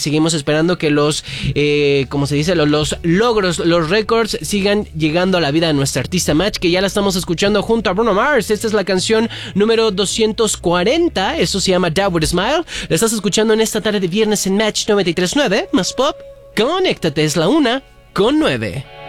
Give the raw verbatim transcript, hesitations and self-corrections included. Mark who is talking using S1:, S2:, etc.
S1: seguimos esperando que los, eh, como se dice, los, los logros, los récords sigan llegando a la vida de nuestra artista Match, que ya la estamos escuchando junto a Bruno Mars. Esta es la canción número doscientos cuarenta, eso se llama Die With A Smile. La estás escuchando en esta tarde de viernes en Match noventa y tres punto nueve, más pop. Conéctate, es la una con nueve.